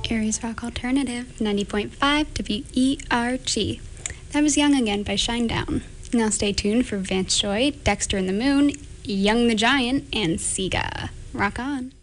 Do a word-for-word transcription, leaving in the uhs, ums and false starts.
Aries Rock Alternative, ninety point five W E R G. That was Young Again by Shinedown. Now stay tuned for Vance Joy, Dexter and the Moon, Young the Giant, and Sega. Rock on.